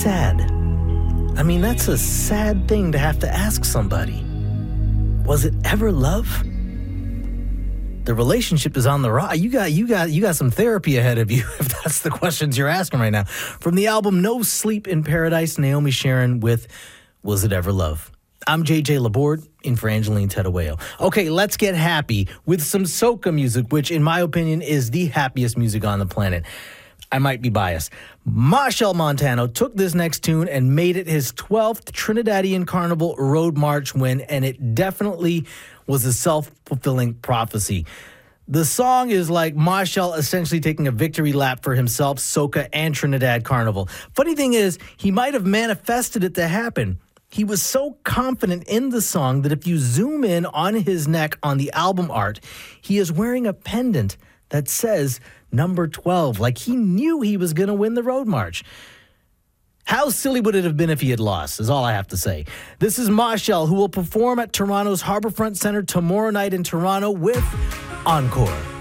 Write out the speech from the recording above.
sad. I mean, that's a sad thing to have to ask somebody. Was it ever love? The relationship is on the rock. You got some therapy ahead of you if that's the questions you're asking right now. From the album No Sleep in Paradise, Naomi Sharon with Was It Ever Love? I'm JJ Laborde in for Angeline Tedawayo. Okay, let's get happy with some soca music, which in my opinion is the happiest music on the planet. I might be biased. Machel Montano took this next tune and made it his 12th Trinidadian Carnival Road March win, and it definitely was a self-fulfilling prophecy. The song is like Machel essentially taking a victory lap for himself, soca, and Trinidad Carnival. Funny thing is, he might have manifested it to happen. He was so confident in the song that if you zoom in on his neck on the album art, he is wearing a pendant that says number 12, like he knew he was going to win the Road March. How silly would it have been if he had lost, is all I have to say. This is Machel, who will perform at Toronto's Harbourfront Centre tomorrow night in Toronto with Encore.